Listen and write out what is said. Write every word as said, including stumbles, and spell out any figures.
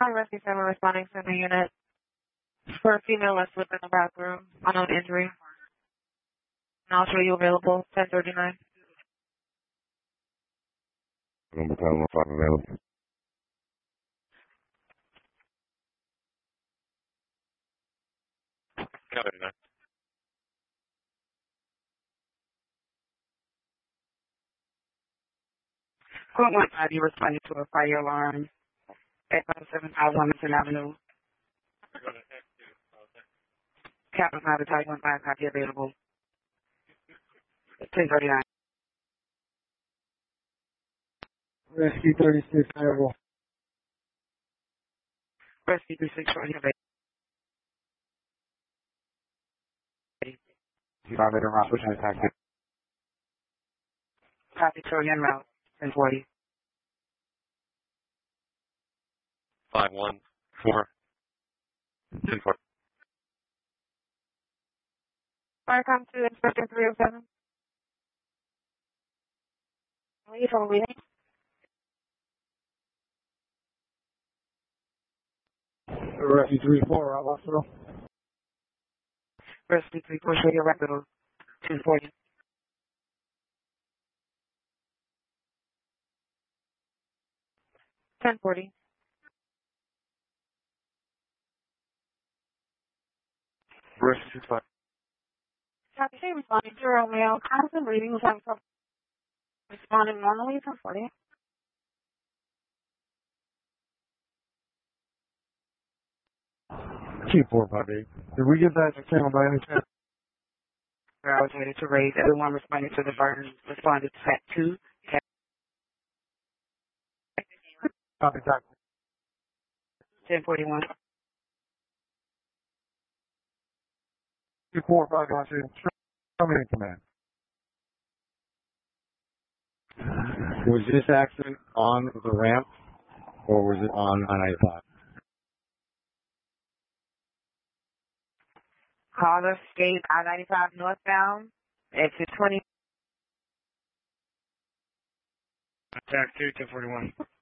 Hi, Rescue seven responding to the unit for a female left slip in the bathroom, unknown injury. And I'll show you available, ten thirty-nine. Number ten one five available. ten thirty-nine. Point one five, you responded to a fire alarm at five seven five Wilmington Avenue. Captain five, Battalion one five, copy available. ten thirty-nine. Rescue thirty-six available. Rescue three six showing available. Five eight around switching taxi. Copy, showing en route, ten forty. Five one four. Ten four. Firecom to Inspector three oh seven. Lead from leading. Rescue three four, Rob Hospital. Rescue three four, show your record, ten forty. ten forty. Rescue five. Copy, say responding to Romeo. Constant breathing was having trouble responding normally, ten forty. Two four five eight. Did we get that channel by any chance? I was ready to raise. Everyone responding to the burn responded to set two. Copy taxi. ten forty-one. Two four five one two. Show me in command. Was this accident on the ramp or was it on I ninety-five? Caller escape I ninety-five northbound. Exit twenty. Attack two, ten forty-one.